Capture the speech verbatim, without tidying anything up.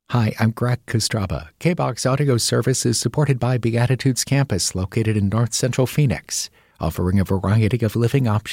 Hi, I'm Greg Kostraba. K-BOX Audio Service is supported by Beatitudes Campus, located in North Central Phoenix, offering a variety of living options